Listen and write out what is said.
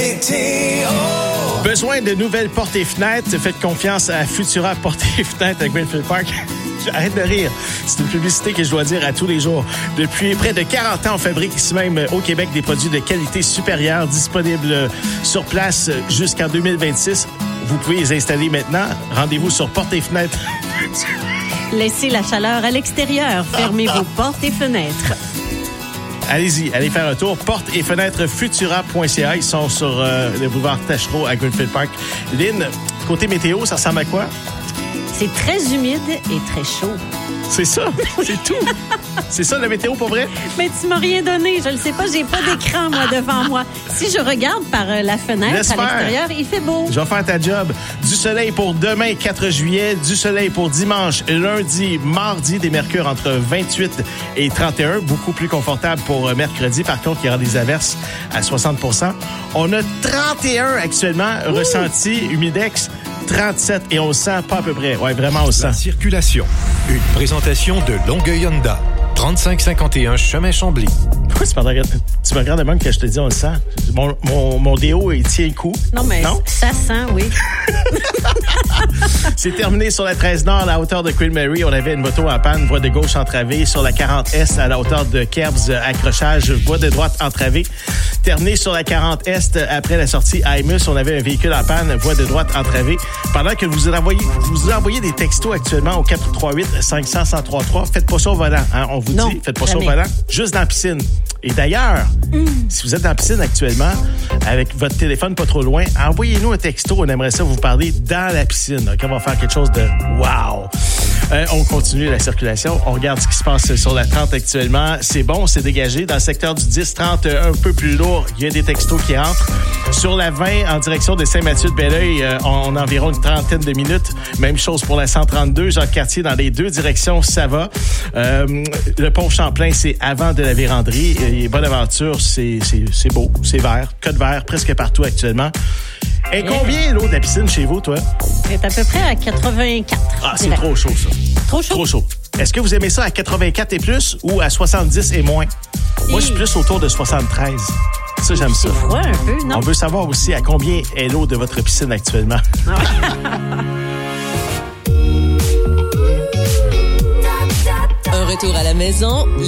météo. Besoin de nouvelles portes et fenêtres? Faites confiance à Futura Portes et Fenêtres à Greenfield Park. J'arrête de rire. C'est une publicité que je dois dire à tous les jours. Depuis près de 40 ans, on fabrique ici même au Québec des produits de qualité supérieure disponibles sur place jusqu'en 2026. Vous pouvez les installer maintenant. Rendez-vous sur Portes et Fenêtres. Laissez la chaleur à l'extérieur. Fermez vos portes et fenêtres. Allez-y, allez faire un tour. Portes et fenêtres futura.ca. Ils sont sur le boulevard Tachereau à Greenfield Park. Lynn, côté météo, ça ressemble à quoi? C'est très humide et très chaud. C'est ça, c'est tout. C'est ça, la météo, pour vrai? Mais tu m'as rien donné. Je le sais pas, j'ai pas d'écran, moi, devant moi. Si je regarde par la fenêtre Laisse à l'extérieur, il fait beau. Je vais faire ta job. Du soleil pour demain, 4 juillet. Du soleil pour dimanche, lundi, mardi. Des mercures entre 28 et 31. Beaucoup plus confortable pour mercredi. Par contre, il y aura des averses à 60%. On a 31 actuellement ressenti, humidex. 37 et on le sent pas à peu près. Ouais, vraiment on le sent. La circulation. Une présentation de Longueuil Honda. 3551 Chemin Chambly. Pourquoi tu me regardes de même que je te dis on le sent? Mon déo, il tient le coup. Non, mais ça sent, oui. C'est terminé sur la 13 Nord à la hauteur de Queen Mary. On avait une moto en panne, voie de gauche entravée. Sur la 40 Est à la hauteur de Kerbs, accrochage, voie de droite entravée. Terminé sur la 40 Est après la sortie à Imus, on avait un véhicule en panne, voie de droite entravée. Pendant que vous envoyez des textos actuellement au 438-500-1033, faites pas ça au volant. Hein? On vous dit, faites pas ça au volant, juste dans la piscine. Et d'ailleurs, si vous êtes dans la piscine actuellement, avec votre téléphone pas trop loin, envoyez-nous un texto. On aimerait ça vous parler dans la piscine. Okay? On va faire quelque chose de wow. On continue la circulation. On regarde ce qui se passe sur la 30 actuellement. C'est bon, c'est dégagé. Dans le secteur du 10-30, un peu plus lourd, il y a des textos qui entrent. Sur la 20, en direction de Saint-Mathieu-de-Belleuil, on a environ une trentaine de minutes. Même chose pour la 132. Jacques-Cartier, dans les deux directions, ça va. Le pont Champlain, c'est avant de la véranderie. Et Bonaventure, c'est beau, c'est vert. Code vert presque partout actuellement. Et combien l'eau de la piscine chez vous, toi? C'est à peu près à 84. Ah, c'est trop chaud, ça. Trop chaud? Trop chaud. Est-ce que vous aimez ça à 84 et plus ou à 70 et moins? Moi, je suis plus autour de 73. Ça, j'aime ça. C'est froid un peu, non? On veut savoir aussi à combien est l'eau de votre piscine actuellement. Un retour à la maison,